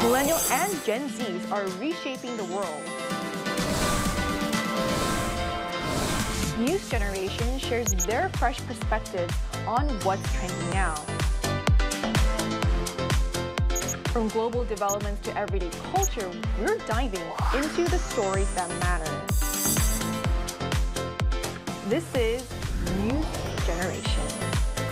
Millennial and Gen Zs are reshaping the world. News generation shares their fresh perspectives on what's trending now. From global developments to everyday culture, we're diving into the stories that matter. This is News Generation.